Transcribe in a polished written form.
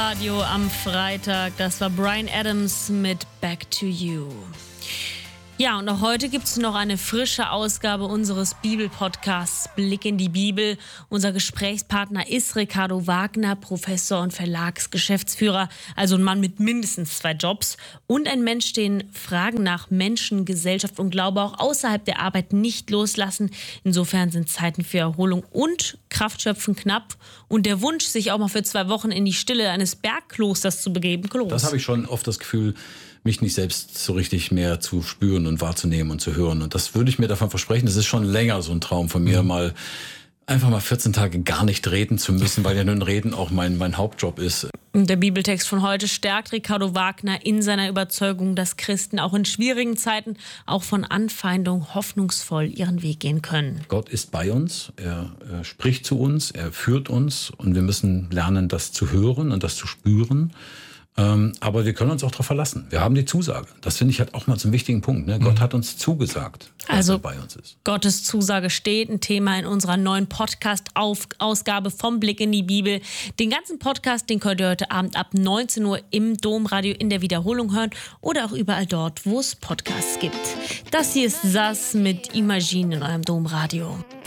Domradio am Freitag. Das war Bryan Adams mit Back to You. Ja, und auch heute gibt es noch eine frische Ausgabe unseres Bibelpodcasts Blick in die Bibel. Unser Gesprächspartner ist Ricardo Wagner, Professor und Verlagsgeschäftsführer, also ein Mann mit mindestens 2 Jobs und ein Mensch, den Fragen nach Menschen, Gesellschaft und Glaube auch außerhalb der Arbeit nicht loslassen. Insofern sind Zeiten für Erholung und Kraftschöpfen knapp und der Wunsch, sich auch mal für 2 Wochen in die Stille eines Bergklosters zu begeben, groß. Das habe ich schon oft das Gefühl, mich nicht selbst so richtig mehr zu spüren und wahrzunehmen und zu hören. Und das würde ich mir davon versprechen. Das ist schon länger so ein Traum von mir, mal einfach mal 14 Tage gar nicht reden zu müssen, weil ja nun Reden auch mein Hauptjob ist. Der Bibeltext von heute stärkt Ricardo Wagner in seiner Überzeugung, dass Christen auch in schwierigen Zeiten, auch von Anfeindung, hoffnungsvoll ihren Weg gehen können. Gott ist bei uns, er spricht zu uns, er führt uns und wir müssen lernen, das zu hören und das zu spüren. Aber wir können uns auch darauf verlassen. Wir haben die Zusage. Das finde ich halt auch mal so einen wichtigen Punkt. Ne? Gott hat uns zugesagt, dass er bei uns ist. Gottes Zusage steht, ein Thema in unserer neuen Podcast-Ausgabe vom Blick in die Bibel. Den ganzen Podcast, den könnt ihr heute Abend ab 19 Uhr im Domradio in der Wiederholung hören oder auch überall dort, wo es Podcasts gibt. Das hier ist Sass mit Imagine in eurem Domradio.